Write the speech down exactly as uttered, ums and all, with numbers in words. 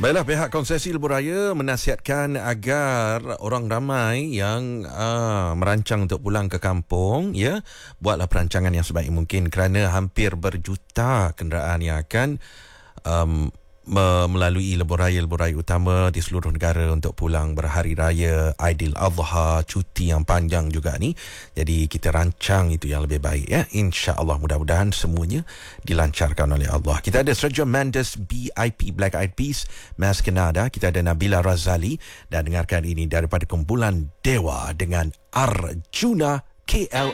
Baiklah, pihak konsesi lebuh raya menasihatkan agar orang ramai yang uh, merancang untuk pulang ke kampung, ya, buatlah perancangan yang sebaik mungkin kerana hampir berjuta kenderaan yang akan um, melalui lebuh raya-lebuh raya utama di seluruh negara untuk pulang berhari raya Aidiladha, cuti yang panjang juga ni. Jadi kita rancang itu yang lebih baik, ya. InsyaAllah, mudah-mudahan semuanya dilancarkan oleh Allah. Kita ada Sergio Mendes B I P, Black Eyed Peas, Mas Kenada. Kita ada Nabila Razali. Dan dengarkan ini daripada kumpulan Dewa dengan Arjuna K L